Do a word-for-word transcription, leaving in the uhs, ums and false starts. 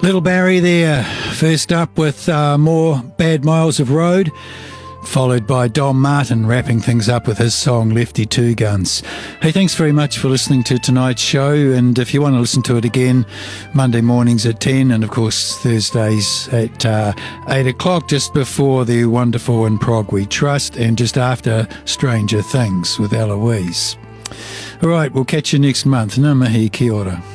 Little Barry there, first up with uh, more Bad Miles of Road, followed by Don Martin wrapping things up with his song Lefty Two Guns. Hey, thanks very much for listening to tonight's show, and if you want to listen to it again, Monday mornings at ten, and of course Thursdays at uh, eight o'clock, just before the wonderful In Prog We Trust, and just after Stranger Things with Eloise. All right, we'll catch you next month. Ngā mihi, kia ora.